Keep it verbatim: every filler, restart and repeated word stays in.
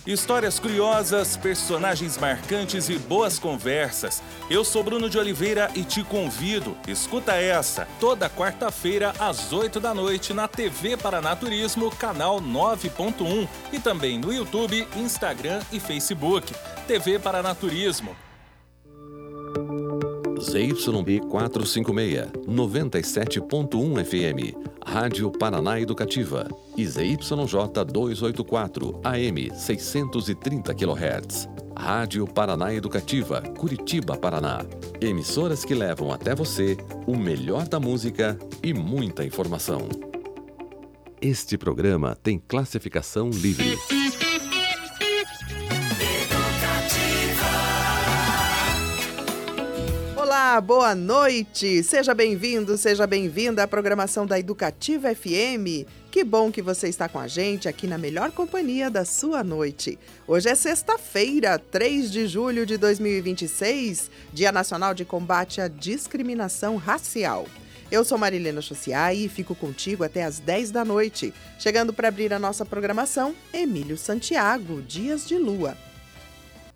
Histórias curiosas, personagens marcantes e boas conversas. Eu sou Bruno de Oliveira e te convido, escuta essa, toda quarta-feira às oito da noite na T V Paraná Turismo, canal nove ponto um e também no YouTube, Instagram e Facebook. T V Paraná Turismo. Z Y B quatrocentos e cinquenta e seis, noventa e sete ponto um F M, Rádio Paraná Educativa, e Z Y J duzentos e oitenta e quatro, A M seiscentos e trinta quilohertz, Rádio Paraná Educativa, Curitiba, Paraná. Emissoras que levam até você o melhor da música e muita informação. Este programa tem classificação livre. Olá, boa noite! Seja bem-vindo, seja bem-vinda à programação da Educativa F M. Que bom que você está com a gente aqui na melhor companhia da sua noite. Hoje é sexta-feira, três de julho de dois mil e vinte e seis, Dia Nacional de Combate à Discriminação Racial. Eu sou Marilena Chociai e fico contigo até às dez da noite. Chegando para abrir a nossa programação, Emílio Santiago, Dias de Lua.